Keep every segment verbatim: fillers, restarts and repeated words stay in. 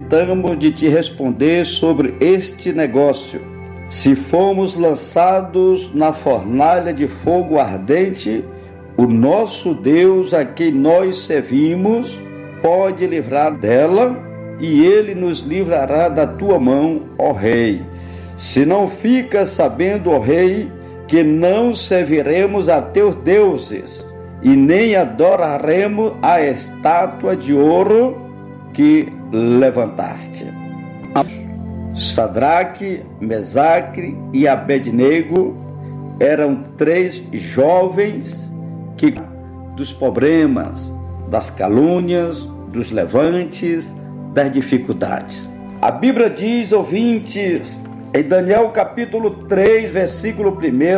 necessitamos de te responder sobre este negócio. Se fomos lançados na fornalha de fogo ardente, o nosso Deus, a quem nós servimos, pode livrar dela, e ele nos livrará da tua mão, ó rei. Se não ficas sabendo, ó rei, que não serviremos a teus deuses, e nem adoraremos a estátua de ouro que levantaste. Sadraque, Mesaque e Abednego eram três jovens que, dos problemas, das calúnias, dos levantes, das dificuldades. A Bíblia diz, ouvintes, em Daniel capítulo três, versículo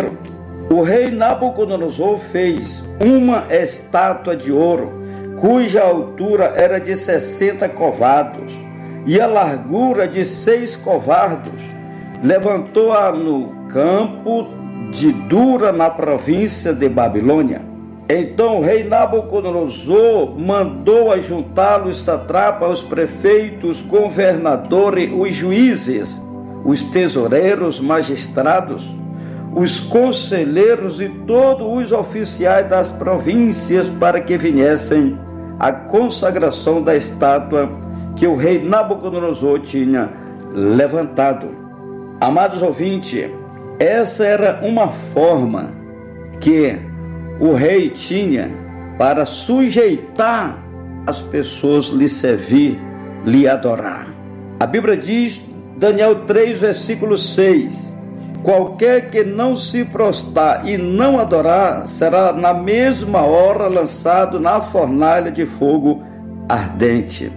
um, o rei Nabucodonosor fez uma estátua de ouro, cuja altura era de sessenta covados e a largura de seis covados. Levantou-a no campo de Dura, na província de Babilônia. Então o rei Nabucodonosor mandou ajuntar os satrapas, os prefeitos, governadores, os juízes, os tesoureiros, magistrados, os conselheiros e todos os oficiais das províncias para que viessem à consagração da estátua que o rei Nabucodonosor tinha levantado. Amados ouvintes, essa era uma forma que o rei tinha para sujeitar as pessoas, lhe servir, lhe adorar. A Bíblia diz, Daniel três, versículo seis, qualquer que não se prostrar e não adorar, será na mesma hora lançado na fornalha de fogo ardente.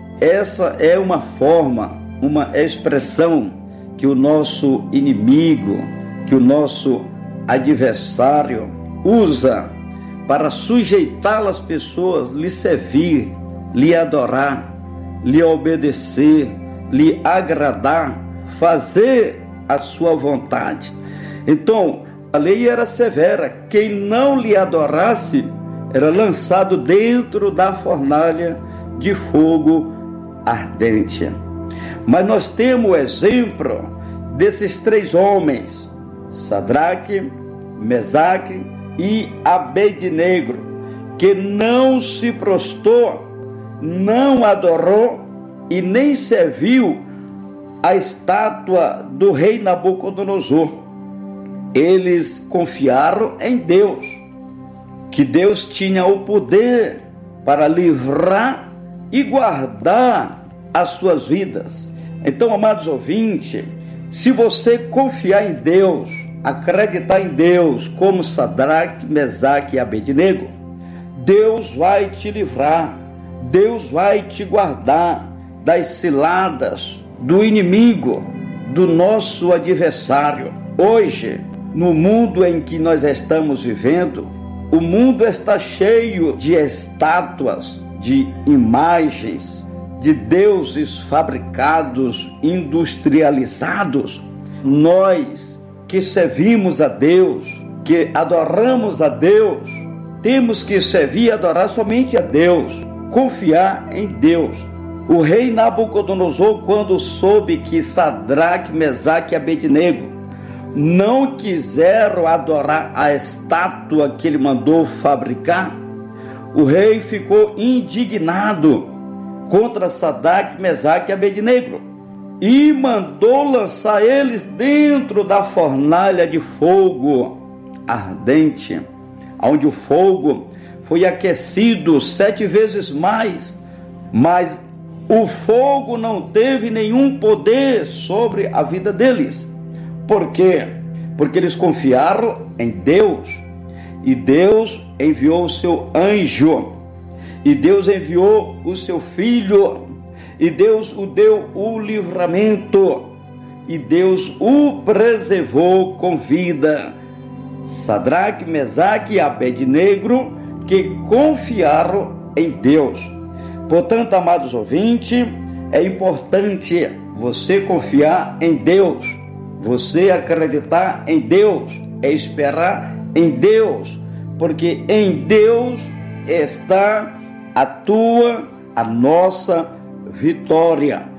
Essa é uma forma, uma expressão que o nosso inimigo, que o nosso adversário usa para sujeitar as pessoas, lhe servir, lhe adorar, lhe obedecer, lhe agradar, fazer a sua vontade. Então, a lei era severa. Quem não lhe adorasse era lançado dentro da fornalha de fogo ardente. Mas nós temos o exemplo desses três homens, Sadraque, Mesaque e Abednego, que não se prostrou, não adorou e nem serviu a estátua do rei Nabucodonosor. Eles confiaram em Deus, que Deus tinha o poder para livrar e guardar as suas vidas. Então, amados ouvintes, se você confiar em Deus, acreditar em Deus, como Sadraque, Mesaque e Abednego, Deus vai te livrar, Deus vai te guardar das ciladas do inimigo, do nosso adversário. Hoje, no mundo em que nós estamos vivendo, o mundo está cheio de estátuas, de imagens, de deuses fabricados, industrializados. Nós que servimos a Deus, que adoramos a Deus, temos que servir e adorar somente a Deus, confiar em Deus. O rei Nabucodonosor, quando soube que Sadraque, Mesaque e Abednego não quiseram adorar a estátua que ele mandou fabricar, o rei ficou indignado contra Sadraque, Mesaque e Abednego e mandou lançar eles dentro da fornalha de fogo ardente, onde o fogo foi aquecido sete vezes mais, mas o fogo não teve nenhum poder sobre a vida deles. Por quê? Porque eles confiaram em Deus, e Deus enviou o seu anjo, e Deus enviou o seu filho, e Deus o deu o livramento, e Deus o preservou com vida. Sadraque, Mesaque e Abednego, que confiaram em Deus. Portanto, amados ouvintes, é importante você confiar em Deus, você acreditar em Deus, é esperar em Deus, porque em Deus está a tua, a nossa vitória.